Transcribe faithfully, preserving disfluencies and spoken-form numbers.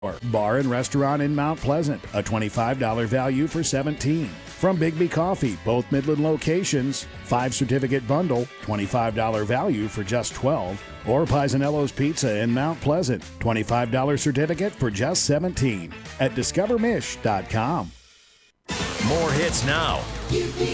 Bar and restaurant in Mount Pleasant, a twenty-five dollars value for seventeen dollars. From Bigby Coffee, both Midland locations, five certificate bundle, twenty-five dollars value for just twelve dollars. Or Pisanello's Pizza in Mount Pleasant, twenty-five dollars certificate for just seventeen dollars. At discover mish dot com. More hits now.